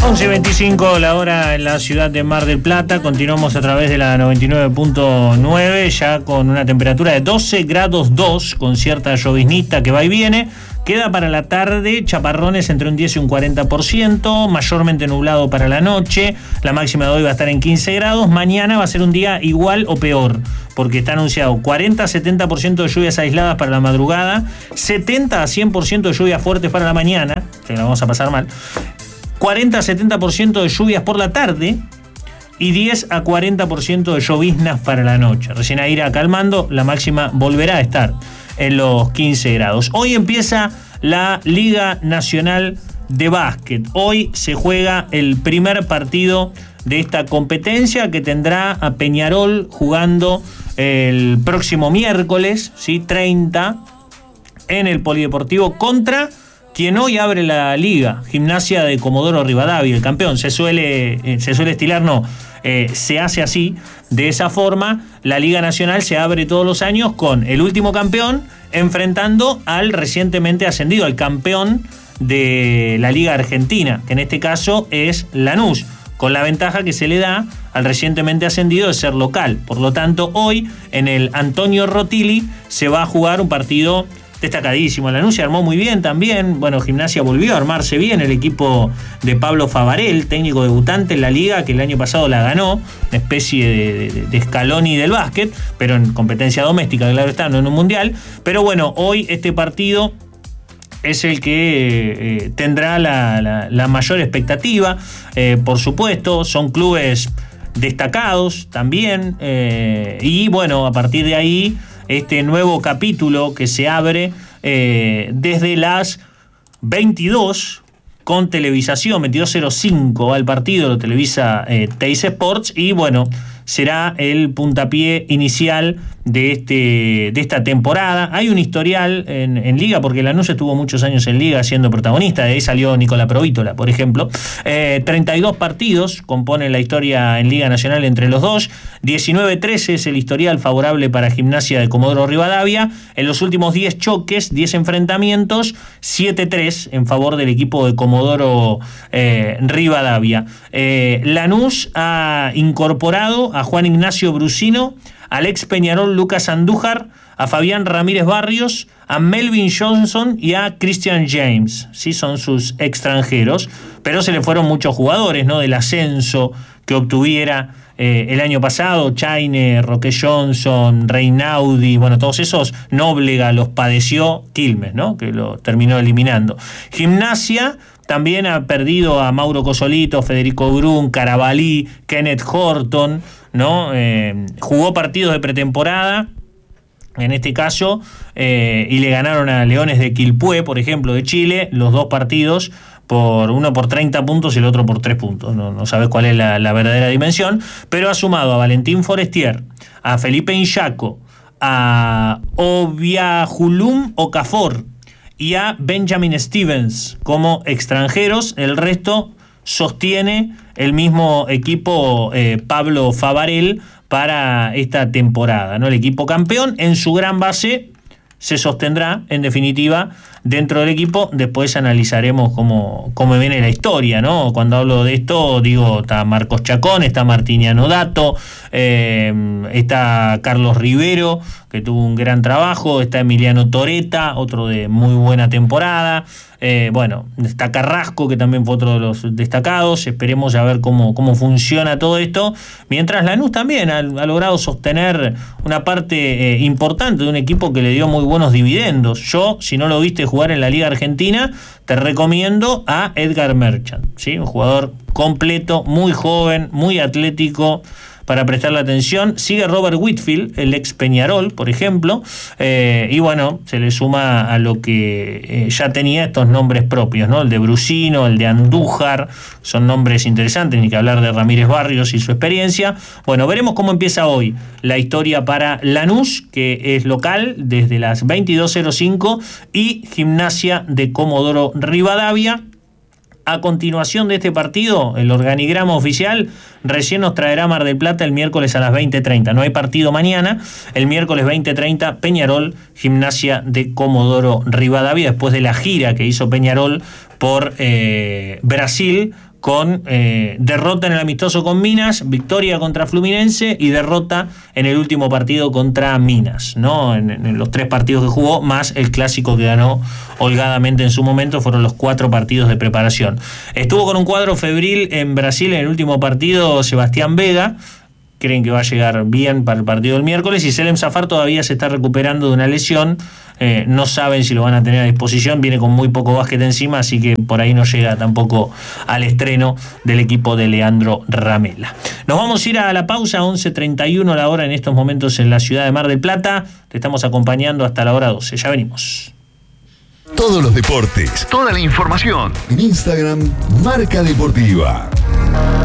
11:25 la hora en la ciudad de Mar del Plata. Continuamos a través de la 99.9, ya con una temperatura de 12 grados 2, con cierta lloviznita que va y viene. Queda para la tarde chaparrones entre un 10 y un 40%, mayormente nublado para la noche. La máxima de hoy va a estar en 15 grados. Mañana va a ser un día igual o peor, porque está anunciado 40-70% de lluvias aisladas para la madrugada, 70-100% de lluvias fuertes para la mañana, que la vamos a pasar mal, 40-70% de lluvias por la tarde y 10-40% de lloviznas para la noche. Recién a ir calmando, la máxima volverá a estar en los 15 grados. Hoy empieza la Liga Nacional de Básquet. Hoy se juega el primer partido de esta competencia, que tendrá a Peñarol jugando el próximo miércoles, ¿sí? 30, en el Polideportivo contra quien hoy abre la liga, Gimnasia de Comodoro Rivadavia, el campeón. Se suele estilar, se hace así, de esa forma. La Liga Nacional se abre todos los años con el último campeón enfrentando al recientemente ascendido, al campeón de la Liga Argentina, que en este caso es Lanús, con la ventaja que se le da al recientemente ascendido de ser local. Por lo tanto, hoy en el Antonio Rotili se va a jugar un partido destacadísimo. Lanús se armó muy bien también. Bueno, Gimnasia volvió a armarse bien. El equipo de Pablo Favarel, técnico debutante en la liga, que el año pasado la ganó, una especie de Scaloni del básquet, pero en competencia doméstica, claro está, no en un mundial. Pero bueno, hoy este partido es el que tendrá la mayor expectativa. Por supuesto, son clubes destacados también. Y bueno, a partir de ahí, este nuevo capítulo que se abre desde las 22 con televisación, 22:05 va el partido, lo televisa Teis Sports, y bueno, será el puntapié inicial de esta temporada. Hay un historial en Liga, porque Lanús estuvo muchos años en Liga siendo protagonista. De ahí salió Nicolás Provítola, por ejemplo. 32 partidos componen la historia en Liga Nacional entre los dos. 19-13 es el historial favorable para Gimnasia de Comodoro Rivadavia. En los últimos 10 choques, 10 enfrentamientos, 7-3 en favor del equipo de Comodoro Rivadavia. Lanús ha incorporado a Juan Ignacio Brusino, al ex Peñarol Lucas Andújar, a Fabián Ramírez Barrios, a Melvin Johnson y a Christian James. Sí, son sus extranjeros, pero se le fueron muchos jugadores, ¿no?, del ascenso que obtuviera el año pasado. Chaine, Roque Johnson, Reinaudi, bueno, todos esos Nóblega los padeció Quilmes, ¿no?, que lo terminó eliminando. Gimnasia también ha perdido a Mauro Cosolito, Federico Brun, Carabalí, Kenneth Horton, ¿no? Jugó partidos de pretemporada, en este caso, y le ganaron a Leones de Quilpué, por ejemplo, de Chile, los dos partidos, uno por 30 puntos y el otro por 3 puntos. No sabes cuál es la verdadera dimensión, pero ha sumado a Valentín Forestier, a Felipe Inchaco, a Obiahulum Okafor y a Benjamin Stevens como extranjeros. El resto sostiene el mismo equipo Pablo Favarel para esta temporada, ¿no? El equipo campeón en su gran base se sostendrá, en definitiva, dentro del equipo. Después analizaremos cómo viene la historia, ¿no? Cuando hablo de esto, digo, está Marcos Chacón, está Martiniano Dato, está Carlos Rivero, que tuvo un gran trabajo, está Emiliano Toreta, otro de muy buena temporada, bueno, está Carrasco, que también fue otro de los destacados. Esperemos a ver cómo funciona todo esto, mientras Lanús también ha logrado sostener una parte importante de un equipo que le dio muy buenos dividendos. Yo, si no lo viste jugar en la Liga Argentina, te recomiendo a Edgar Merchant, ¿sí? Un jugador completo, muy joven, muy atlético, para prestarle atención. Sigue Robert Whitfield, el ex Peñarol, por ejemplo, y bueno, se le suma a lo que ya tenía estos nombres propios, ¿no? El de Brusino, el de Andújar, son nombres interesantes, ni que hablar de Ramírez Barrios y su experiencia. Bueno, veremos cómo empieza hoy la historia para Lanús, que es local desde las 22:05, y Gimnasia de Comodoro Rivadavia. A continuación de este partido, el organigrama oficial recién nos traerá Mar del Plata el miércoles a las 20:30. No hay partido mañana. El miércoles 20:30, Peñarol, Gimnasia de Comodoro Rivadavia, después de la gira que hizo Peñarol por Brasil con derrota en el amistoso con Minas, victoria contra Fluminense y derrota en el último partido contra Minas, ¿no? En los 3 partidos que jugó, más el clásico que ganó holgadamente en su momento, fueron los 4 partidos de preparación. Estuvo con un cuadro febril en Brasil en el último partido Sebastián Vega. Creen que va a llegar bien para el partido del miércoles, y Selem Zafar todavía se está recuperando de una lesión. No saben si lo van a tener a disposición, viene con muy poco básquet encima, así que por ahí no llega tampoco al estreno del equipo de Leandro Ramela. Nos vamos a ir a la pausa, 11:31 la hora en estos momentos en la ciudad de Mar del Plata. Te estamos acompañando hasta la hora 12, ya venimos. Todos los deportes, toda la información en Instagram, Marca Deportiva.